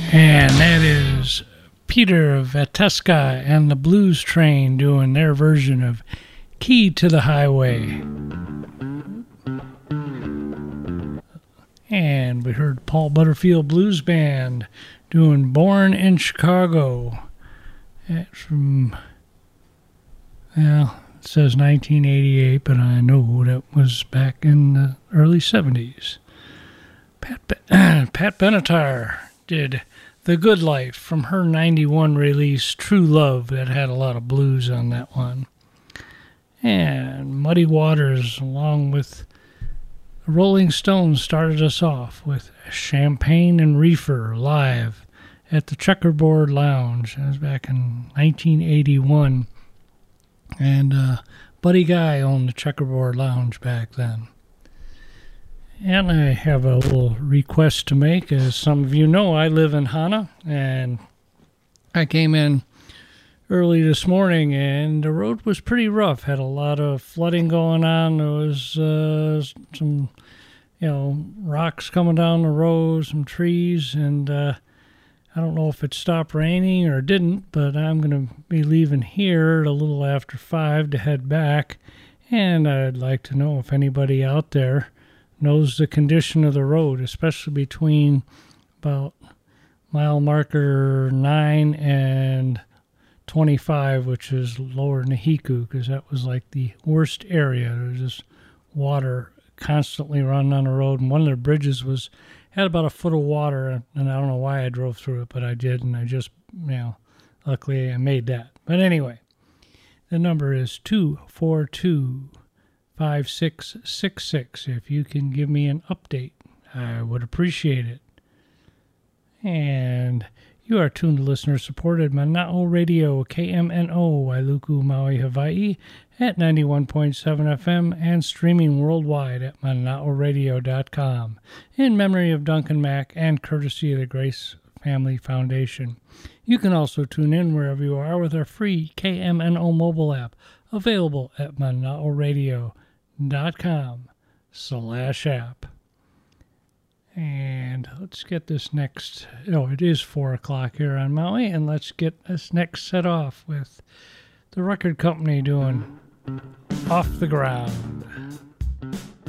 And that is Peter Vateska and the Blues Train doing their version of Key to the Highway. And we heard Paul Butterfield Blues Band doing Born in Chicago. That's from, well, it says 1988, but I know that was back in the early 70s. Pat Benatar did The Good Life from her 91 release, True Love, that had a lot of blues on that one. And Muddy Waters, along with the Rolling Stones, started us off with Champagne and Reefer live at the Checkerboard Lounge. That was back in 1981. And Buddy Guy owned the Checkerboard Lounge back then. And I have a little request to make. As some of you know, I live in Hana, and I came in early this morning, and the road was pretty rough. Had a lot of flooding going on. There was some, rocks coming down the road, some trees, and I don't know if it stopped raining or didn't, but I'm going to be leaving here a little after 5 to head back, and I'd like to know if anybody out there knows the condition of the road, especially between about mile marker 9 and 25, which is lower Nahiku, because that was like the worst area. There was just water constantly running on the road, and one of the bridges had about a foot of water, and I don't know why I drove through it, but I did, and I just, luckily I made that. But anyway, the number is 242-5666. If you can give me an update, I would appreciate it. And you are tuned to listener-supported Mana'o Radio, KMNO, Wailuku, Maui, Hawaii, at 91.7 FM and streaming worldwide at mana'oradio.com in memory of Duncan Mack and courtesy of the Grace Family Foundation. You can also tune in wherever you are with our free KMNO mobile app, available at mana'oradio.com/app. And let's get this next, it is 4 o'clock here on Maui, and let's get this next set off with the record company doing Off the Ground.